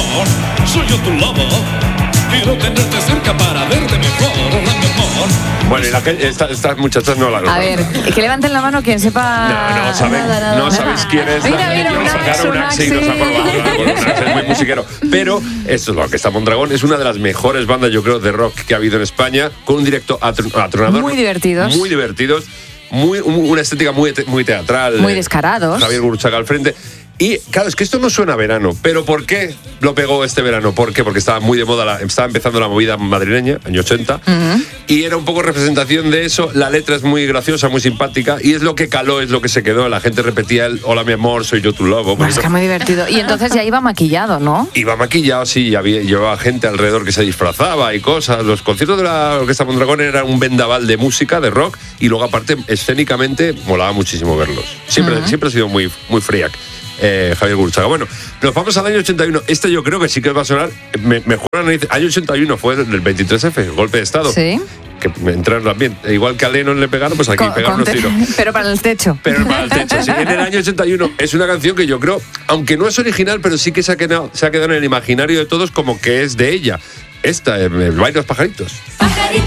amor, soy yo tu lobo. Quiero tenerte cerca para verte mejor, mi amor. Bueno, y estas muchachas no la A ver, que levanten la mano quien sepa. No sabéis quién es. Mira, Nos sacaron un Axi, nos sacó un Axi, es muy musiquero. Pero esto es lo que está Mondragón. Es una de las mejores bandas, yo creo, de rock que ha habido en España, con un directo atronador. Muy divertidos. Muy divertidos. Una estética muy teatral. Muy descarados. Javier Gurruchaga al frente. Y claro, es que esto no suena a verano, pero ¿por qué lo pegó este verano? ¿Por qué? Porque estaba muy de moda, estaba empezando la movida madrileña, año 80, y era un poco representación de eso. La letra es muy graciosa, muy simpática, y es lo que caló, es lo que se quedó. La gente repetía el hola mi amor, soy yo tu lobo. Pues es que muy divertido. Y entonces ya iba maquillado, ¿no? Iba maquillado, sí, llevaba gente alrededor que se disfrazaba y cosas. Los conciertos de la Orquesta Mondragón eran un vendaval de música, de rock, y luego aparte, escénicamente, molaba muchísimo verlos. Siempre ha sido muy, muy friac. Javier Gurruchaga. Bueno, nos vamos al año 81. Este yo creo que sí que va a sonar. Me juran, año 81 fue el 23F, el golpe de Estado. Sí. Que entraron también. Igual que a Lennon le pegaron, pues aquí pegaron unos tiros. Pero para el techo. Pero para el techo, sí. En el año 81 es una canción que yo creo, aunque no es original, pero sí que se ha quedado en el imaginario de todos como que es de ella. Esta, el baile de los pajaritos. Pajarito